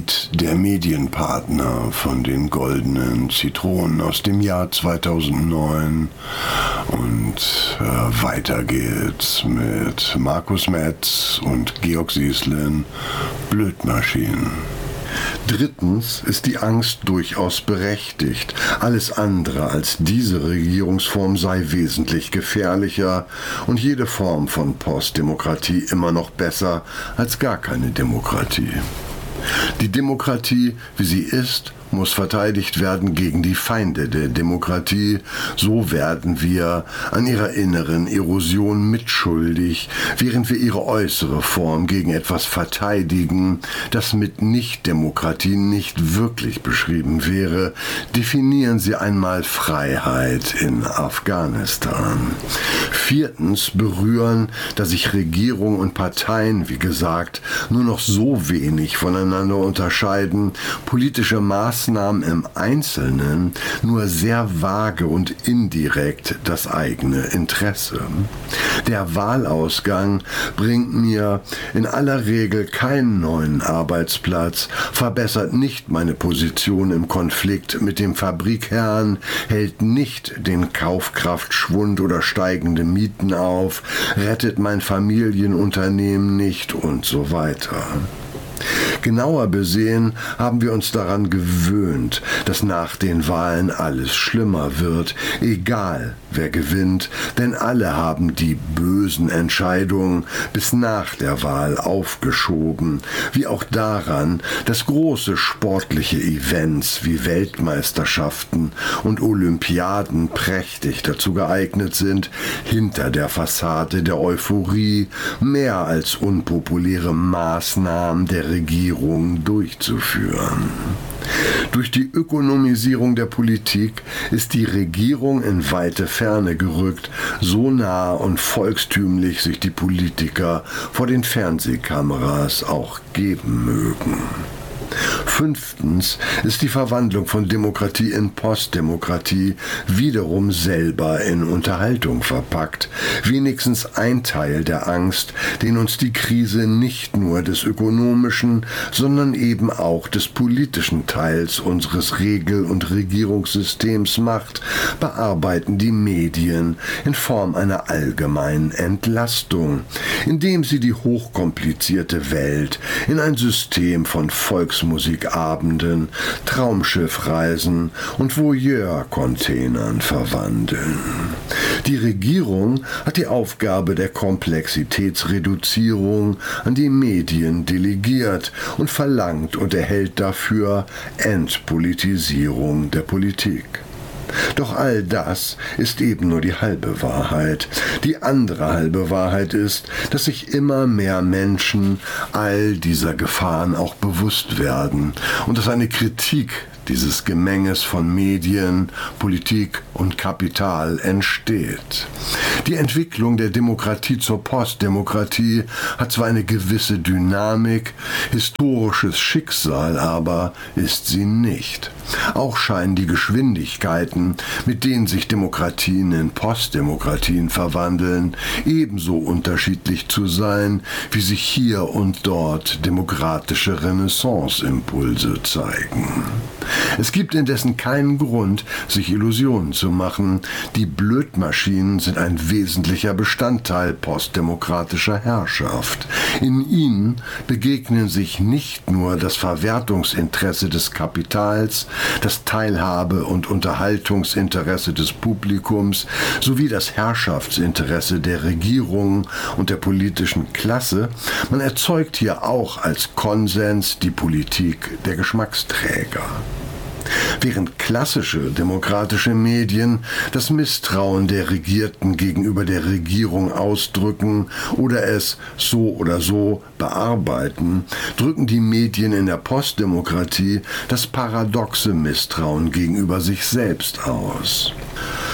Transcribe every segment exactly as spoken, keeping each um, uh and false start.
Lied der Medienpartner von den Goldenen Zitronen aus dem Jahr zweitausendneun. Und äh, weiter geht's mit Markus Metz und Georg Sieslin, Blödmaschinen. Drittens ist die Angst durchaus berechtigt. Alles andere als diese Regierungsform sei wesentlich gefährlicher und jede Form von Postdemokratie immer noch besser als gar keine Demokratie. Die Demokratie, wie sie ist, muss verteidigt werden gegen die Feinde der Demokratie. So werden wir an ihrer inneren Erosion mitschuldig, während wir ihre äußere Form gegen etwas verteidigen, das mit Nichtdemokratie nicht wirklich beschrieben wäre. Definieren Sie einmal Freiheit in Afghanistan. Viertens berühren, dass sich Regierung und Parteien, wie gesagt, nur noch so wenig voneinander unterscheiden, politische Maßnahmen Maßnahmen im Einzelnen nur sehr vage und indirekt das eigene Interesse. Der Wahlausgang bringt mir in aller Regel keinen neuen Arbeitsplatz, verbessert nicht meine Position im Konflikt mit dem Fabrikherrn, hält nicht den Kaufkraftschwund oder steigende Mieten auf, rettet mein Familienunternehmen nicht und so weiter. Genauer besehen haben wir uns daran gewöhnt, dass nach den Wahlen alles schlimmer wird, egal wer gewinnt, denn alle haben die bösen Entscheidungen bis nach der Wahl aufgeschoben, wie auch daran, dass große sportliche Events wie Weltmeisterschaften und Olympiaden prächtig dazu geeignet sind, hinter der Fassade der Euphorie mehr als unpopuläre Maßnahmen der Regierung durchzuführen. Durch die Ökonomisierung der Politik ist die Regierung in weite Ferne gerückt, so nah und volkstümlich sich die Politiker vor den Fernsehkameras auch geben mögen. Fünftens ist die Verwandlung von Demokratie in Postdemokratie wiederum selber in Unterhaltung verpackt. Wenigstens ein Teil der Angst, den uns die Krise nicht nur des ökonomischen, sondern eben auch des politischen Teils unseres Regel- und Regierungssystems macht, bearbeiten die Medien in Form einer allgemeinen Entlastung, indem sie die hochkomplizierte Welt in ein System von Volks Musikabenden, Traumschiffreisen und Voyeur-Containern verwandeln. Die Regierung hat die Aufgabe der Komplexitätsreduzierung an die Medien delegiert und verlangt und erhält dafür Entpolitisierung der Politik. Doch all das ist eben nur die halbe Wahrheit. Die andere halbe Wahrheit ist, dass sich immer mehr Menschen all dieser Gefahren auch bewusst werden und dass eine Kritik dieses Gemenges von Medien, Politik und Kapital entsteht. Die Entwicklung der Demokratie zur Postdemokratie hat zwar eine gewisse Dynamik, historisches Schicksal aber ist sie nicht. Auch scheinen die Geschwindigkeiten, mit denen sich Demokratien in Postdemokratien verwandeln, ebenso unterschiedlich zu sein, wie sich hier und dort demokratische Renaissance-Impulse zeigen. Es gibt indessen keinen Grund, sich Illusionen zu machen. Die Blödmaschinen sind ein wesentlicher Bestandteil postdemokratischer Herrschaft. In ihnen begegnen sich nicht nur das Verwertungsinteresse des Kapitals, das Teilhabe- und Unterhaltungsinteresse des Publikums sowie das Herrschaftsinteresse der Regierung und der politischen Klasse. Man erzeugt hier auch als Konsens die Politik der Geschmacksträger. Während klassische demokratische Medien das Misstrauen der Regierten gegenüber der Regierung ausdrücken oder es so oder so bearbeiten, drücken die Medien in der Postdemokratie das paradoxe Misstrauen gegenüber sich selbst aus.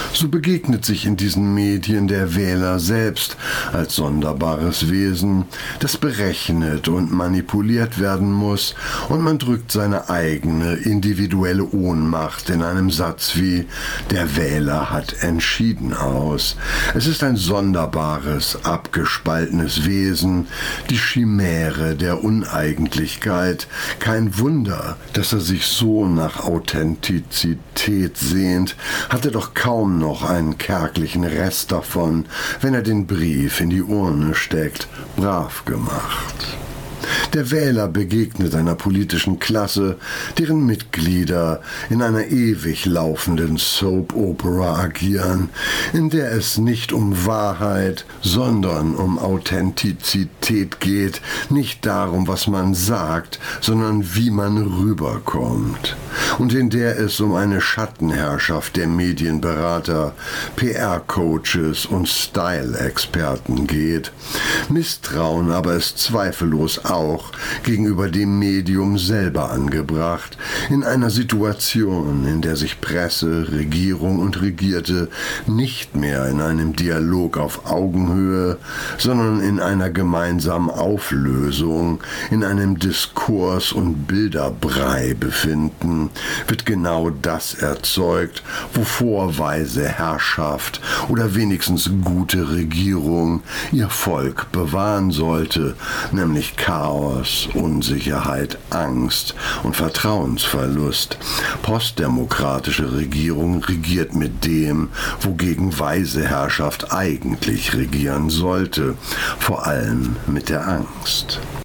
So begegnet sich in diesen Medien der Wähler selbst als sonderbares Wesen, das berechnet und manipuliert werden muss, und man drückt seine eigene individuelle Ohnmacht in einem Satz wie „Der Wähler hat entschieden" aus. Es ist ein sonderbares, abgespaltenes Wesen, die Chimäre der Uneigentlichkeit. Kein Wunder, dass er sich so nach Authentizität sehnt, hatte doch kaum noch einen kärglichen Rest davon, wenn er den Brief in die Urne steckt. Brav gemacht. Der Wähler begegnet einer politischen Klasse, deren Mitglieder in einer ewig laufenden Soap-Opera agieren, in der es nicht um Wahrheit, sondern um Authentizität geht, nicht darum, was man sagt, sondern wie man rüberkommt, und in der es um eine Schattenherrschaft der Medienberater, P R-Coaches und Style-Experten geht. Misstrauen aber ist zweifellos auch gegenüber dem Medium selber angebracht, in einer Situation, in der sich Presse, Regierung und Regierte nicht mehr in einem Dialog auf Augenhöhe, sondern in einer gemeinsamen Auflösung, in einem Diskurs- und Bilderbrei befinden, wird genau das erzeugt, wovor weise Herrschaft oder wenigstens gute Regierung ihr Volk bewahren sollte, nämlich Chaos, Unsicherheit, Angst und Vertrauensverlust. Postdemokratische Regierung regiert mit dem, wogegen weise Herrschaft eigentlich regieren sollte, vor allem mit der Angst.